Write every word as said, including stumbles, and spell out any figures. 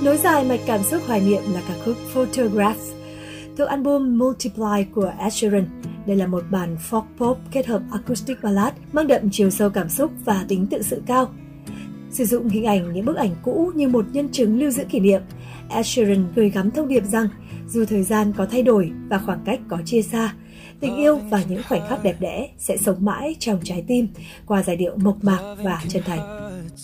Nối dài mạch cảm xúc hoài niệm là ca khúc Photographs thuộc album Multiply của Ed Sheeran. Đây là một bản folk pop kết hợp acoustic ballad mang đậm chiều sâu cảm xúc và tính tự sự cao. Sử dụng hình ảnh những bức ảnh cũ như một nhân chứng lưu giữ kỷ niệm, Ed Sheeran gửi gắm thông điệp rằng dù thời gian có thay đổi và khoảng cách có chia xa, tình yêu và những khoảnh khắc đẹp đẽ sẽ sống mãi trong trái tim qua giai điệu mộc mạc và chân thành.